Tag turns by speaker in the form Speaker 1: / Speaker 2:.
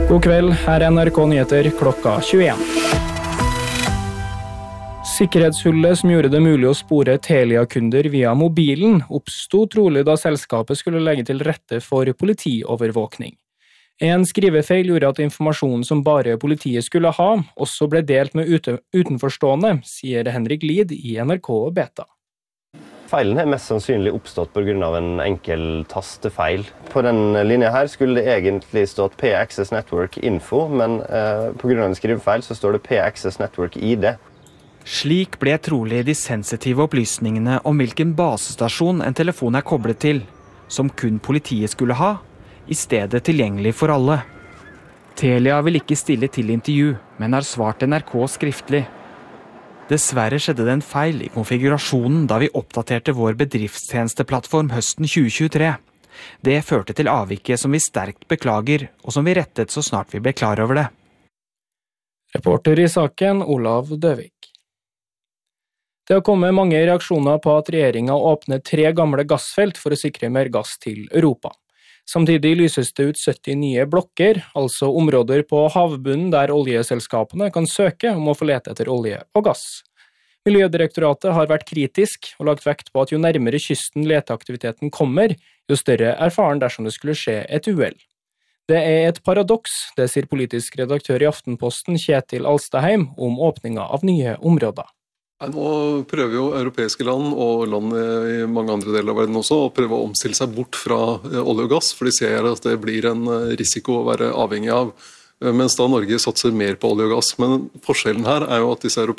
Speaker 1: God kveld, her er NRK Nyheter klokka 21. Sikkerhetshullet som gjorde det mulig å spore Telia-kunder via mobilen, oppstod trolig da selskapet skulle legge til rette for politiovervåkning. En skrivefeil gjorde at informasjonen som bare politiet skulle ha, også ble delt med utenforstående, sier Henrik Lid i NRK Beta.
Speaker 2: Feilen har mest sannsynlig oppstått på grunn av en enkel tastefeil. På den linja her skulle det egentlig stått P-Access Network Info, men på grunn av en skrivefeil så står det P-Access Network ID.
Speaker 3: Slik ble trolig de sensitive opplysningene om hvilken basestasjon en telefon er koblet til, som kun politiet skulle ha, i stedet tilgjengelig for alle. Telia vil ikke stille til intervju, men har svart NRK skriftlig. Dessverre skjedde det en feil i konfigurasjonen da vi oppdaterte vår bedriftstjenesteplattform høsten 2023. Det førte til avviket som vi sterkt beklager, og som vi rettet så snart vi ble klar over det.
Speaker 1: Reporter i saken, Olav Døvik. Det har kommet mange reaksjoner på at regjeringen åpner 3 gamle gassfelt for å sikre mer gass til Europa. Samtidig lyses det ut 70 nye blokker, altså områder på havbunnen der oljeselskapene kan søke om å få lete etter olje og gass. Miljødirektoratet har vært kritisk og lagt vekt på at jo nærmere kysten leteaktiviteten kommer, jo større er faren dersom det skulle skje et uhell. Det er et paradoks, det sier politisk redaktør i Aftenposten Kjetil Alstadheim om åpningen av nye områder.
Speaker 4: Nå prøver jo europeiske land og land i mange andre deler av verden også å prøve å omstille seg bort fra olje og gass, for de ser at det blir en risiko å være avhengig av, mens da Norge satser mer på olje og gass. Men forskjellen her er jo at disse europeiske